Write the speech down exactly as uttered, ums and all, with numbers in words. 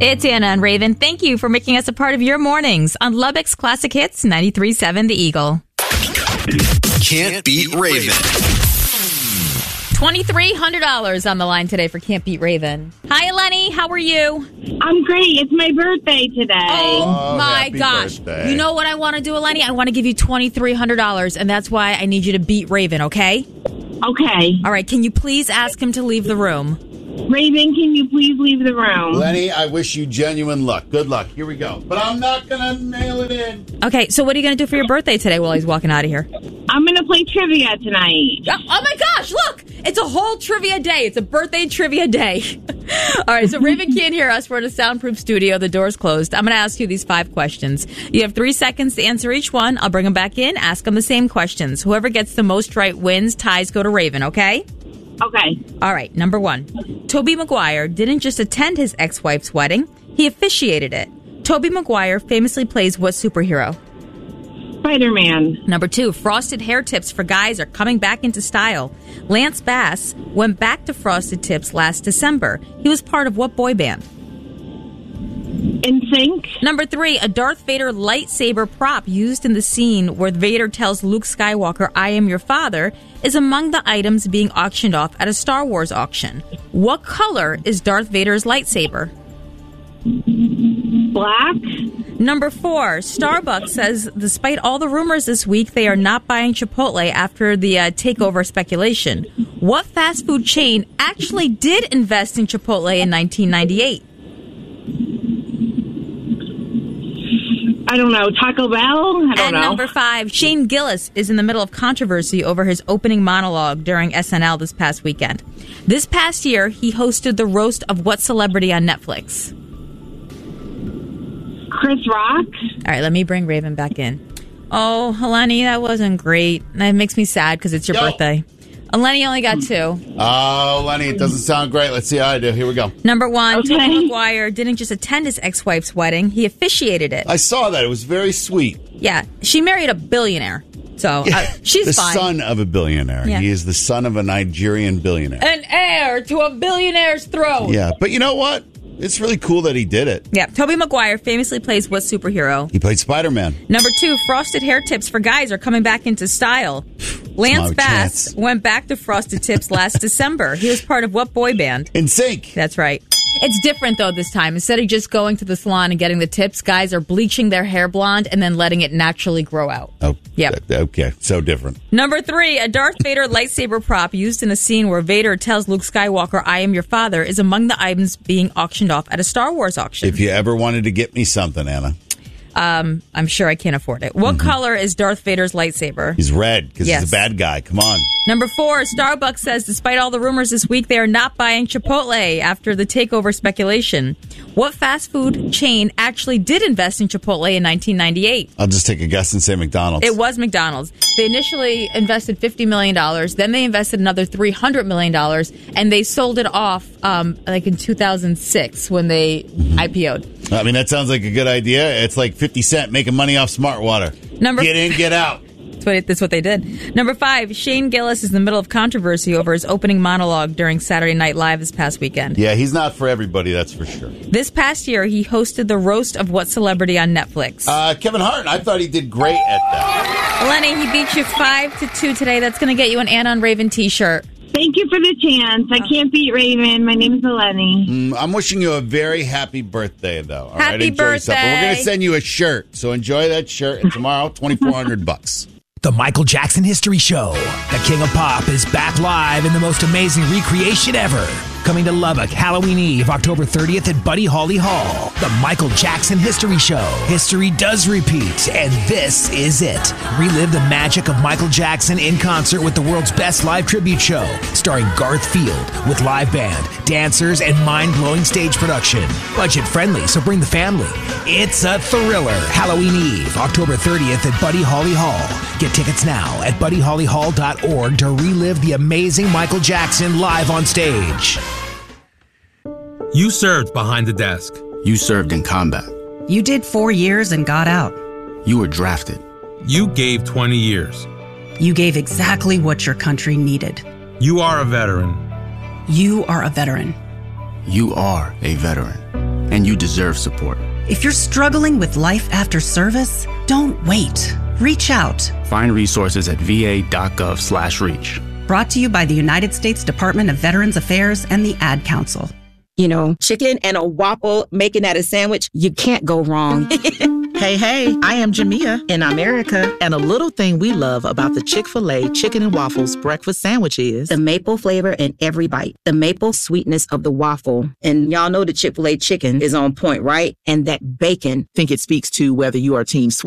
It's Anna and Raven. Thank you for making us a part of your mornings on Lubbock's Classic Hits ninety-three point seven The Eagle. Can't Beat Raven. twenty-three hundred dollars on the line today for Can't Beat Raven. Hi, Lenny. How are you? I'm great. It's my birthday today. Oh, Oh, my happy gosh. birthday. You know what I want to do, Lenny? I want to give you twenty-three hundred dollars, and that's why I need you to beat Raven, okay? Okay. All right. Can you please ask him to leave the room? Raven, can you please leave the room? Lenny, I wish you genuine luck. Good luck. Here we go. But I'm not going to nail it in. Okay. So what are you going to do for your birthday today while he's walking out of here? I'm going to play trivia tonight. Oh, oh my gosh, look! It's a whole trivia day. It's a birthday trivia day. All right, so Raven can't hear us. We're in a soundproof studio. The door's closed. I'm going to ask you these five questions. You have three seconds to answer each one. I'll bring them back in, ask them the same questions. Whoever gets the most right wins. Ties go to Raven, okay? Okay. All right, number one. Tobey Maguire didn't just attend his ex-wife's wedding. He officiated it. Tobey Maguire famously plays what superhero? Spider-Man. Number two, frosted hair tips for guys are coming back into style. Lance Bass went back to frosted tips last December. He was part of what boy band? In sync. Number three, a Darth Vader lightsaber prop used in the scene where Vader tells Luke Skywalker, "I am your father," is among the items being auctioned off at a Star Wars auction. What color is Darth Vader's lightsaber? Black. Number four, Starbucks says despite all the rumors this week, they are not buying Chipotle after the uh, takeover speculation. What fast food chain actually did invest in Chipotle in nineteen ninety-eight? I don't know. Taco Bell? I don't And know. number five, Shane Gillis is in the middle of controversy over his opening monologue during S N L this past weekend. This past year, he hosted the roast of what celebrity on Netflix? Chris Rock. All right, let me bring Raven back in. Oh, Eleni, that wasn't great. That makes me sad because it's your Yo. birthday. Eleni only got two. Oh, Lenny, it doesn't sound great. Let's see how I do. Here we go. Number one, Okay. Tobey Maguire didn't just attend his ex-wife's wedding. He officiated it. I saw that. It was very sweet. Yeah, she married a billionaire. So uh, she's the fine. son of a billionaire. Yeah. He is the son of a Nigerian billionaire. An heir to a billionaire's throne. Yeah, but you know what? It's really cool that he did it. Yeah, Tobey Maguire famously plays what superhero? He played Spider-Man. Number two, frosted hair tips for guys are coming back into style. Lance my Bass chance. went back to frosted tips last December. He was part of what boy band? In sync. That's right. It's different, though, this time. Instead of just going to the salon and getting the tips, guys are bleaching their hair blonde and then letting it naturally grow out. Oh, Yep. th- Okay, so different. Number three, a Darth Vader lightsaber prop used in a scene where Vader tells Luke Skywalker, "I am your father," is among the items being auctioned off at a Star Wars auction. If you ever wanted to get me something, Anna, Um, I'm sure I can't afford it. What color is Darth Vader's lightsaber? he's red because Yes. he's a bad guy. Come on. Number four, Starbucks says despite all the rumors this week, they are not buying Chipotle after the takeover speculation. What fast food chain actually did invest in Chipotle in nineteen ninety-eight? I'll just take a guess and say McDonald's. It was McDonald's. They initially invested fifty million dollars. Then they invested another three hundred million dollars, and they sold it off um, like in two thousand six when they I P O'd. I mean, that sounds like a good idea. It's like fifty Cent making money off smart water. Number- Get in, get out. That's what, that's what they did. Number five, Shane Gillis is in the middle of controversy over his opening monologue during Saturday Night Live this past weekend. Yeah, he's not for everybody, that's for sure. This past year, he hosted the roast of what celebrity on Netflix? Uh, Kevin Hart, I thought he did great at that. Lenny, he beat you five to two today. That's going to get you an Anna and Raven T-shirt. Thank you for the chance. I can't beat Raven. My name's Eleni. Mm, I'm wishing you a very happy birthday, though. All Happy right? Enjoy yourself. And we're going birthday. to send you a shirt, so enjoy that shirt. And tomorrow, twenty-four hundred bucks. The Michael Jackson History Show. The King of Pop is back live in the most amazing recreation ever. Coming to Lubbock, Halloween Eve, October thirtieth at Buddy Holly Hall. The Michael Jackson History Show. History does repeat, and this is it. Relive the magic of Michael Jackson in concert with the world's best live tribute show, starring Garth Field with live band, dancers, and mind-blowing stage production. Budget friendly, so bring the family. It's a thriller. Halloween Eve, October thirtieth at Buddy Holly Hall. Get tickets now at buddy holly hall dot org to relive the amazing Michael Jackson live on stage. You served behind the desk. You served in combat. You did four years and got out. You were drafted. You gave twenty years. You gave exactly what your country needed. You are a veteran. You are a veteran. You are a veteran. and you deserve support. If you're struggling with life after service, don't wait. Reach out. Find resources at va.gov slash reach. Brought to you by the United States Department of Veterans Affairs and the Ad Council. You know, chicken and a waffle, making that a sandwich, you can't go wrong. Hey, hey, I am Jamia in America. And a little thing we love about the Chick-fil-A Chicken and Waffles breakfast sandwich is the maple flavor in every bite, the maple sweetness of the waffle. And y'all know the Chick-fil-A chicken is on point, right? And that bacon. I think it speaks to whether you are team sweet